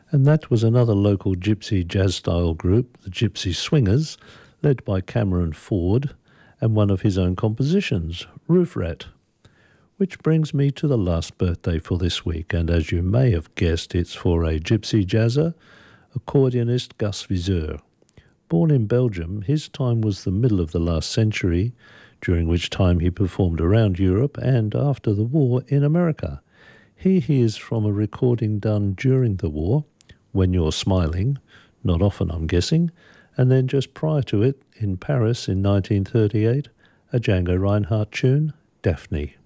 And that was another local gypsy jazz style group, the Gypsy Swingers, led by Cameron Ford, and one of his own compositions, Roof Rat. Which brings me to the last birthday for this week, and as you may have guessed, it's for a gypsy jazzer, accordionist Gus Viseur. Born in Belgium, his time was the middle of the last century, during which time he performed around Europe and after the war in America. Here he is from a recording done during the war, When You're Smiling, not often I'm guessing, and then just prior to it, in Paris in 1938, a Django Reinhardt tune, Daphne.